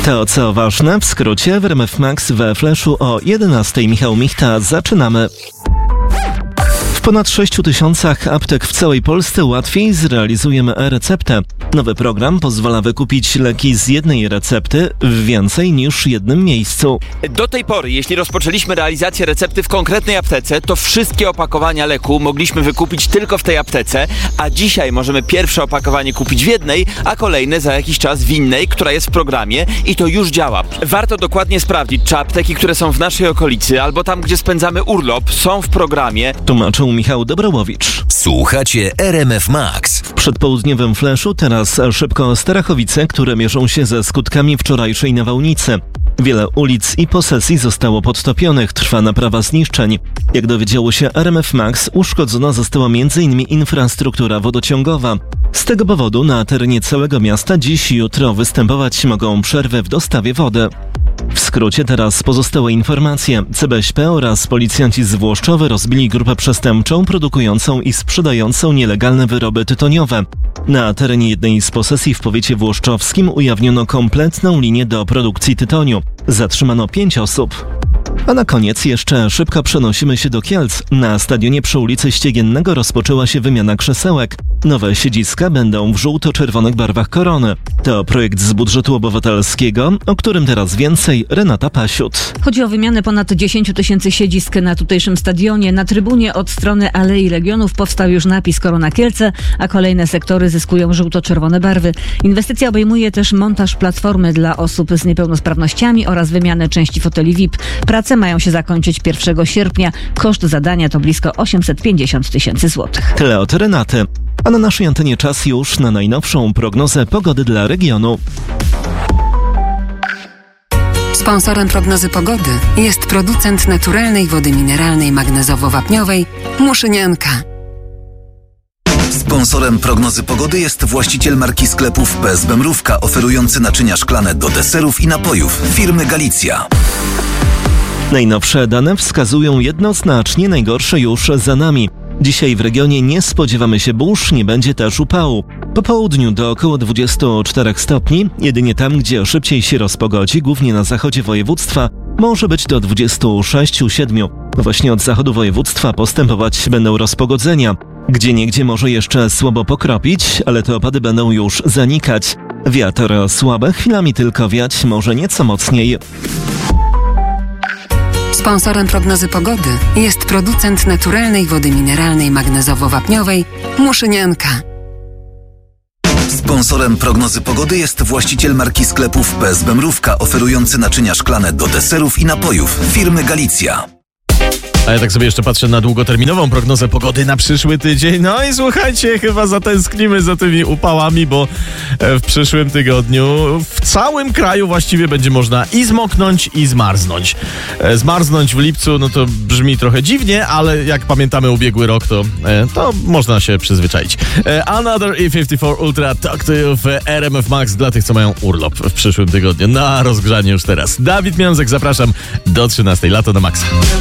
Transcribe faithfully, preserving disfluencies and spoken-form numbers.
To co ważne, w skrócie w R M F Max we Flashu o jedenastej. Michał Michta, zaczynamy. W ponad sześciu tysiącach aptek w całej Polsce łatwiej zrealizujemy e-receptę. Nowy program pozwala wykupić leki z jednej recepty w więcej niż jednym miejscu. Do tej pory, jeśli rozpoczęliśmy realizację recepty w konkretnej aptece, to wszystkie opakowania leku mogliśmy wykupić tylko w tej aptece, a dzisiaj możemy pierwsze opakowanie kupić w jednej, a kolejne za jakiś czas w innej, która jest w programie i to już działa. Warto dokładnie sprawdzić, czy apteki, które są w naszej okolicy albo tam, gdzie spędzamy urlop, są w programie. Tłumaczył Michał Dobrołowicz. Słuchacie R M F Max. W przedpołudniowym Flashu teraz szybko Starachowice, które mierzą się ze skutkami wczorajszej nawałnicy. Wiele ulic i posesji zostało podtopionych, trwa naprawa zniszczeń. Jak dowiedziało się R M F Max, uszkodzona została m in infrastruktura wodociągowa. Z tego powodu na terenie całego miasta dziś i jutro występować mogą przerwy w dostawie wody. W skrócie teraz pozostałe informacje. C B S P oraz policjanci z Włoszczowy rozbili grupę przestępczą produkującą i sprzedającą nielegalne wyroby tytoniowe. Na terenie jednej z posesji w powiecie włoszczowskim ujawniono kompletną linię do produkcji tytoniu. Zatrzymano pięć osób. A na koniec jeszcze szybko przenosimy się do Kielc. Na stadionie przy ulicy Ściegiennego rozpoczęła się wymiana krzesełek. Nowe siedziska będą w żółto-czerwonych barwach korony. To projekt z budżetu obywatelskiego, o którym teraz więcej Renata Pasiut. Chodzi o wymianę ponad dziesięć tysięcy siedzisk na tutejszym stadionie. Na trybunie od strony Alei Legionów powstał już napis Korona Kielce, a kolejne sektory zyskują żółto-czerwone barwy. Inwestycja obejmuje też montaż platformy dla osób z niepełnosprawnościami oraz wymianę części foteli V I P. Prace mają się zakończyć pierwszego sierpnia. Koszt zadania to blisko osiemset pięćdziesiąt tysięcy złotych. Tyle od Renaty. A na naszej antenie czas już na najnowszą prognozę pogody dla regionu. Sponsorem prognozy pogody jest producent naturalnej wody mineralnej magnezowo-wapniowej Muszynianka. Sponsorem prognozy pogody jest właściciel marki sklepów P S B Mrówka, oferujący naczynia szklane do deserów i napojów firmy Galicja. Najnowsze dane wskazują jednoznacznie najgorsze już za nami. Dzisiaj w regionie nie spodziewamy się burz, nie będzie też upału. Po południu do około dwudziestu czterech stopni, jedynie tam, gdzie szybciej się rozpogodzi, głównie na zachodzie województwa, może być do dwudziestu sześciu siedmiu. Właśnie od zachodu województwa postępować będą rozpogodzenia. Gdzieniegdzie może jeszcze słabo pokropić, ale te opady będą już zanikać. Wiatr słaby, chwilami tylko wiać może nieco mocniej. Sponsorem prognozy pogody jest producent naturalnej wody mineralnej magnezowo-wapniowej Muszynianka. Sponsorem prognozy pogody jest właściciel marki sklepów P S B Mrówka, oferujący naczynia szklane do deserów i napojów firmy Galicja. A ja tak sobie jeszcze patrzę na długoterminową prognozę pogody na przyszły tydzień. No i słuchajcie, chyba zatęsknimy za tymi upałami, bo w przyszłym tygodniu w całym kraju właściwie będzie można i zmoknąć, i zmarznąć. Zmarznąć w lipcu, no to brzmi trochę dziwnie, ale jak pamiętamy ubiegły rok, to, to można się przyzwyczaić. Another E pięćdziesiąt cztery Ultra Talk to You w R M F Max dla tych, co mają urlop w przyszłym tygodniu. Na rozgrzanie już teraz. Dawid Miązek, zapraszam do trzynastej. Lato na maksa.